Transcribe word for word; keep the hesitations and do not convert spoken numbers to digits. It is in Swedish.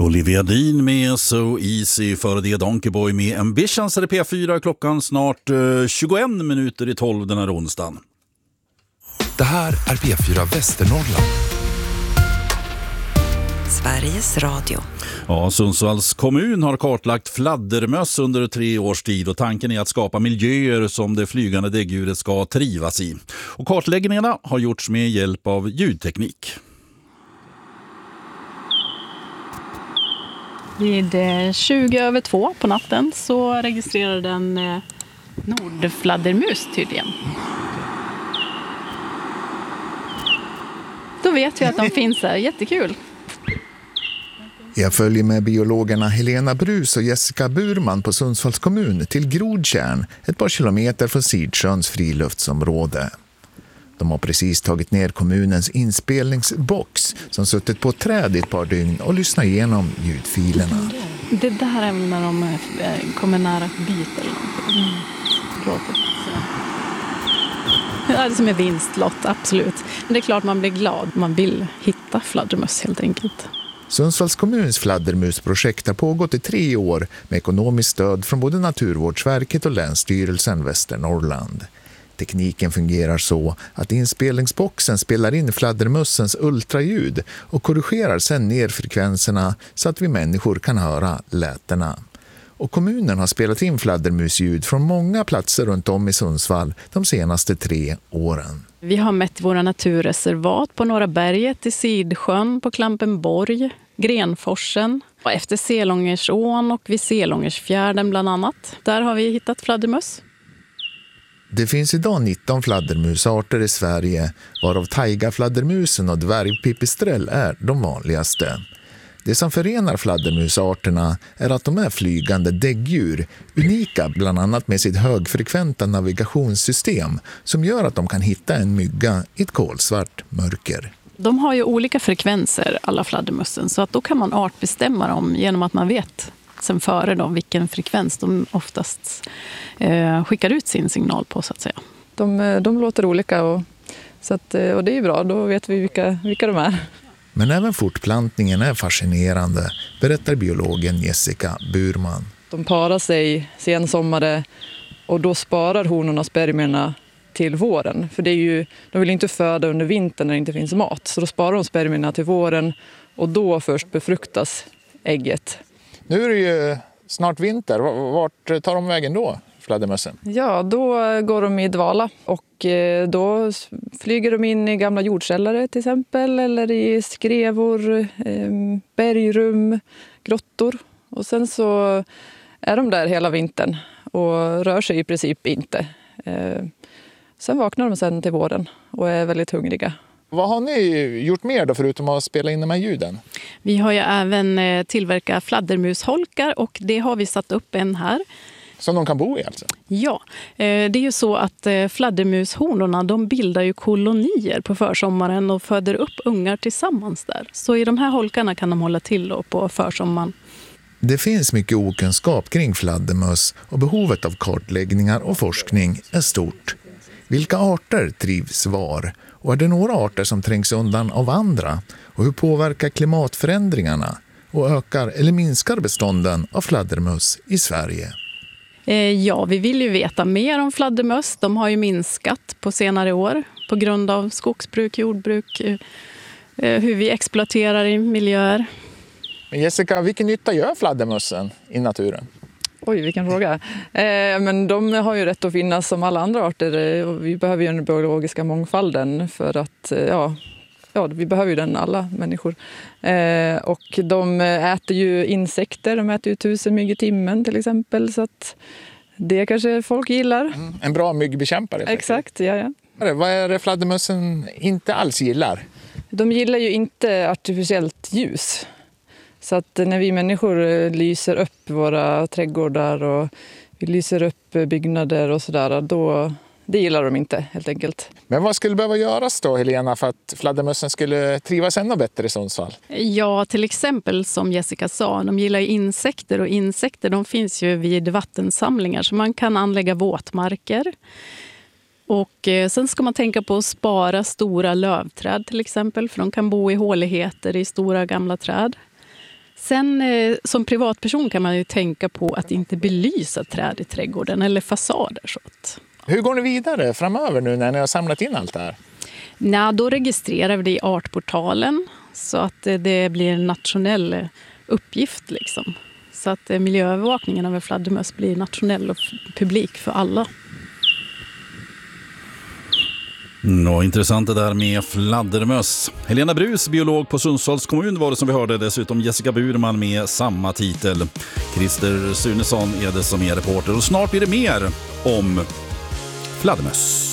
Olivia Dean med So Easy, före det Donkey Boy med Ambitions. Är det P fyra, klockan snart eh, tjugoen minuter i tolv den här onsdagen. Det här är P fyra Västernorrland. Sveriges Radio. Ja, Sundsvalls kommun har kartlagt fladdermöss under tre års tid och tanken är att skapa miljöer som det flygande däggdjuret ska trivas i. Och kartläggningarna har gjorts med hjälp av ljudteknik. Vid tjugo över två på natten så registrerade en nordfladdermus tydligen. Då vet vi att de finns här. Jättekul! Jag följer med biologerna Helena Brus och Jessica Burman på Sundsvalls kommun till Grodtjärn, ett par kilometer från Sidsjöns friluftsområde. De har precis tagit ner kommunens inspelningsbox som suttit på ett träd i ett par dygn och lyssnat igenom ljudfilerna. Det där är när de kommer nära ett byte eller någonting. Låter. Ja, det är som en vinstlott, absolut. Men det är klart man blir glad. Man vill hitta fladdermöss helt enkelt. Sundsvalls kommuns fladdermusprojekt har pågått i tre år med ekonomiskt stöd från både Naturvårdsverket och Länsstyrelsen Västernorrland. Tekniken fungerar så att inspelningsboxen spelar in fladdermössens ultraljud och korrigerar sedan ner frekvenserna så att vi människor kan höra lätena. Och kommunen har spelat in fladdermusljud från många platser runt om i Sundsvall de senaste tre åren. Vi har mätt våra naturreservat på Norra berget, i Sidsjön, på Klampenborg, Grenforsen, och efter Selångersån och vid Selångersfjärden bland annat. Där har vi hittat fladdermöss. Det finns idag nitton fladdermusarter i Sverige, varav taigafladdermusen och dvärgpipistrell är de vanligaste. Det som förenar fladdermusarterna är att de är flygande däggdjur, unika bland annat med sitt högfrekventa navigationssystem som gör att de kan hitta en mygga i ett kolsvart mörker. De har ju olika frekvenser, alla fladdermössen, så att då kan man artbestämma dem genom att man vet sen före då vilken frekvens de oftast eh, skickar ut sin signal på, så att säga. De, de låter olika och, så att, och det är bra, då vet vi vilka, vilka de är. Men även fortplantningen är fascinerande, berättar biologen Jessica Burman. De parar sig sensommare och då sparar honorna spermierna till våren. För det är ju, de vill inte föda under vintern när det inte finns mat. Så då sparar de spermierna till våren och då först befruktas ägget. Nu är det ju snart vinter. Vart tar de vägen då, fladdermössen? Ja, då går de i dvala och då flyger de in i gamla jordkällare till exempel, eller i skrevor, bergrum, grottor. Och sen så är de där hela vintern och rör sig i princip inte. Sen vaknar de sen till våren och är väldigt hungriga. Vad har ni gjort mer då förutom att spela in de här ljuden? Vi har ju även tillverkat fladdermusholkar och det har vi satt upp en här. Som de kan bo i alltså? Ja, det är ju så att fladdermushonorna, de bildar ju kolonier på försommaren och föder upp ungar tillsammans där. Så i de här holkarna kan de hålla till då på försommaren. Det finns mycket okunskap kring fladdermöss och behovet av kartläggningar och forskning är stort. Vilka arter trivs var? Och är det några arter som trängs undan av andra? Och hur påverkar klimatförändringarna och ökar eller minskar bestånden av fladdermöss i Sverige? Ja, vi vill ju veta mer om fladdermöss. De har ju minskat på senare år på grund av skogsbruk, jordbruk, hur vi exploaterar i miljöer. Men Jessica, vilken nytta gör fladdermössen i naturen? Oj, vilken fråga. Eh, men de har ju rätt att finnas som alla andra arter. Och vi behöver ju den biologiska mångfalden för att, ja, ja vi behöver ju den alla människor. Eh, och de äter ju insekter, de äter ju tusen mygg i timmen till exempel. Så att det kanske folk gillar. Mm, en bra myggbekämpare. Exakt, ja, ja. Vad är det fladdermössen inte alls gillar? De gillar ju inte artificiellt ljus. Så att när vi människor lyser upp våra trädgårdar och vi lyser upp byggnader och sådär, då det gillar de inte helt enkelt. Men vad skulle behöva göras då, Helena, för att fladdermössen skulle trivas ännu bättre i Sundsvall? Ja, till exempel som Jessica sa, de gillar ju insekter och insekter de finns ju vid vattensamlingar så man kan anlägga våtmarker. Och sen ska man tänka på att spara stora lövträd till exempel, för de kan bo i håligheter i stora gamla träd. Sen eh, som privatperson kan man ju tänka på att inte belysa träd i trädgården eller fasader. Så att. Hur går ni vidare framöver nu när ni har samlat in allt det här? Ja, då registrerar vi det i Artportalen så att eh, det blir en nationell eh, uppgift. Liksom. Så att eh, miljöövervakningen av en fladdermöss blir nationell och f- publik för alla. Ja, intressant det där med fladdermöss. Helena Brus, biolog på Sundsvalls kommun, var det som vi hörde. Dessutom Jessica Burman med samma titel. Christer Sunesson är det som är reporter. Och snart blir det mer om fladdermöss.